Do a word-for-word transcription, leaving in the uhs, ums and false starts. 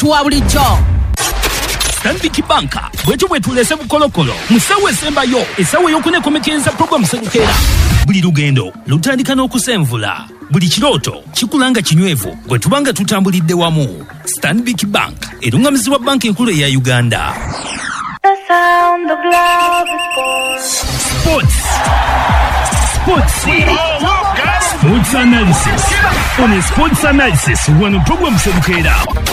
omuntu wa bulijjo. Stanbic Bank bwetu bwetulese bukolokolo musawo esembayo esawo y'okunekomekereza program Sedukeera. Buli lugendo lutandika n'okusenvula, buli kirooto kikulanga kinywevu gwe tubanga tutambulidde wamu. Stanbic Bank erungamizibwa banka enkulu eya Uganda. The sound of love is Sports. Sports. Sports analysis. On a sports analysis, one program Sedukeera.